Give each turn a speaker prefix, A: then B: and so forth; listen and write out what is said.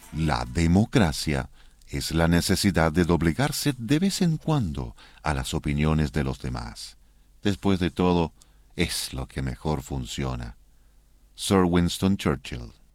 A: La democracia es la necesidad de doblegarse de vez en cuando a las opiniones de los demás. Después de todo, es lo que mejor funciona. Sir Winston Churchill.